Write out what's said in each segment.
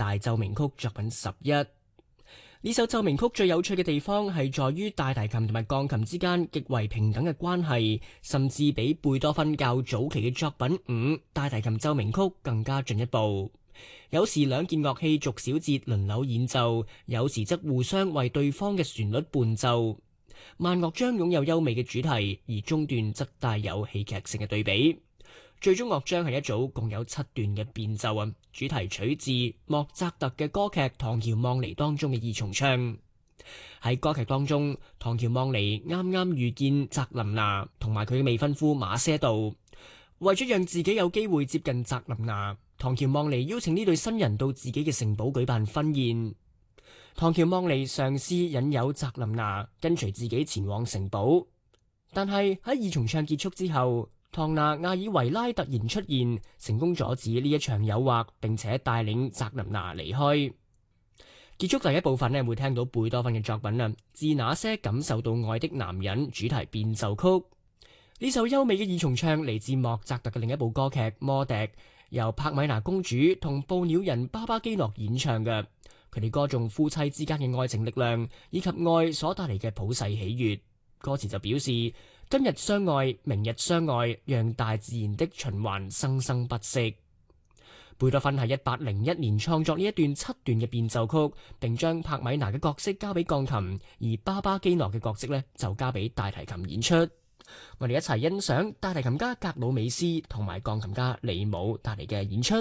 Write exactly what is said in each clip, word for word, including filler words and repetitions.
大奏鳴曲作品十一。呢首奏鳴曲最有趣嘅地方係在於大提琴同埋鋼琴之間極為平等嘅關係，甚至比貝多芬較早期嘅作品五大提琴奏鳴曲更加進一步。有時兩件樂器逐小節輪流演奏，有時則互相為對方嘅旋律伴奏。慢樂章擁有優美嘅主題，而中段則帶有戲劇性嘅對比。最終樂章係一組共有七段嘅變奏啊，主題取自莫扎特嘅歌劇《唐喬望尼》當中嘅二重唱。喺歌劇當中，唐喬望尼啱啱遇見澤琳娜同埋佢嘅未婚夫馬舍道，為咗讓自己有機會接近澤琳娜，唐喬望尼邀請呢對新人到自己嘅城堡舉辦婚宴。唐喬望尼嘗試引誘澤琳娜跟隨自己前往城堡，但係喺二重唱結束之後，唐娜亞爾維拉突然出現，成功阻止呢一場誘惑，並且帶領澤琳娜離開。結束第一部分呢，會聽到貝多芬嘅作品啊，致那些感受到愛的男人主題變奏曲。呢首優美嘅二重唱嚟自莫扎特嘅另一部歌劇《魔笛》，由帕米娜公主同捕鳥人巴巴基諾演唱嘅。佢哋歌頌夫妻之間嘅愛情力量，以及愛所帶嚟嘅普世喜悅。歌詞就表示，今日相愛，明日相愛，讓大自然的循環生生不息。貝多芬喺一八零一年創作呢一段七段嘅變奏曲，並將帕米娜嘅角色交俾鋼琴，而巴巴基諾嘅角色呢就交俾大提琴演出。我哋一齊欣賞大提琴家格魯美斯同埋鋼琴家李姆帶嚟嘅演出。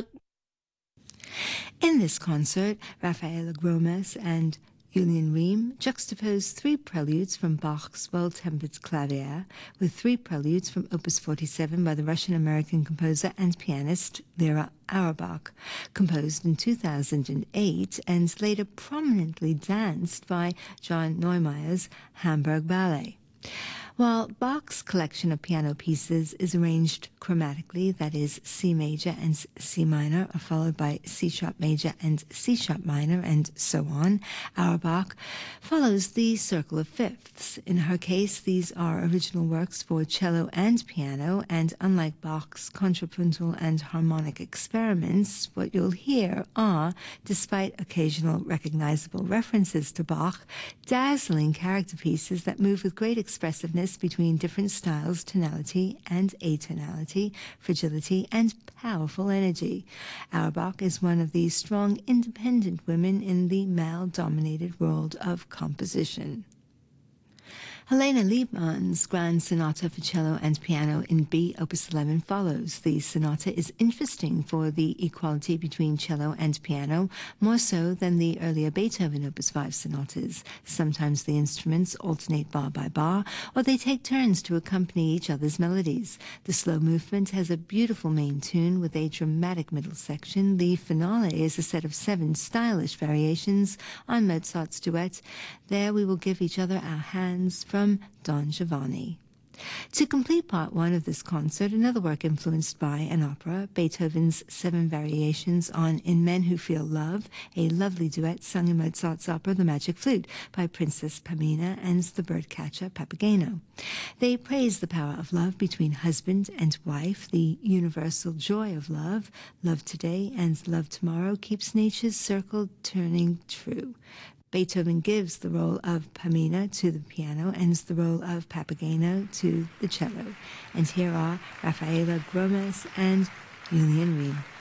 In this concert, Rafaela Gromas and Julian Rehm juxtaposed three preludes from Bach's Well-Tempered Clavier with three preludes from Opus forty-seven by the Russian-American composer and pianist Lera Auerbach, composed in two thousand eight and later prominently danced by John Neumeier's Hamburg Ballet. While Bach's collection of piano pieces is arranged chromatically, that is, C major and C minor are followed by C sharp major and C sharp minor, and so on, Auerbach follows the circle of fifths. In her case, these are original works for cello and piano, and unlike Bach's contrapuntal and harmonic experiments, what you'll hear are, despite occasional recognizable references to Bach, dazzling character pieces that move with great expressiveness between different styles, tonality and atonality, fragility and powerful energy. Auerbach is one of the strong, independent women in the male-dominated world of composition. Helena Liebmann's Grand Sonata for cello and piano in B, Opus eleven follows. The sonata is interesting for the equality between cello and piano, more so than the earlier Beethoven Opus five sonatas. Sometimes the instruments alternate bar by bar, or they take turns to accompany each other's melodies. The slow movement has a beautiful main tune with a dramatic middle section. The finale is a set of seven stylish variations on Mozart's duet. There we will give each other our hands from Don Giovanni. To complete part one of this concert, another work influenced by an opera, Beethoven's Seven Variations on In Men Who Feel Love, a lovely duet sung in Mozart's opera The Magic Flute by Princess Pamina and the birdcatcher Papageno. They praise the power of love between husband and wife, the universal joy of love. Love today and love tomorrow keeps nature's circle turning true. Beethoven gives the role of Pamina to the piano and the role of Papageno to the cello. And here are Rafaela Gromas and Julian Rehm.